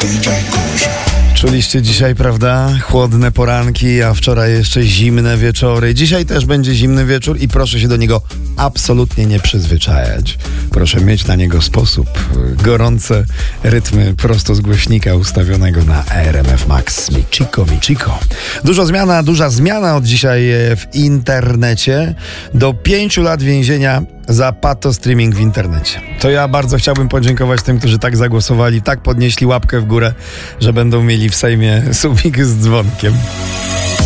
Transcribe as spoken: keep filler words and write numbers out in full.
Czuliście dzisiaj, prawda? Chłodne poranki, a wczoraj jeszcze zimne wieczory. Dzisiaj też będzie zimny wieczór i proszę się do niego absolutnie nie przyzwyczajać. Proszę mieć na niego sposób. Gorące rytmy prosto z głośnika ustawionego na A R M F Max. Michiko, Michiko. Dużo zmiana, duża zmiana od dzisiaj w internecie. Do pięciu lat więzienia za pato streaming w internecie. To ja bardzo chciałbym podziękować tym, którzy tak zagłosowali, tak podnieśli łapkę w górę, że będą mieli w Sejmie subik z dzwonkiem.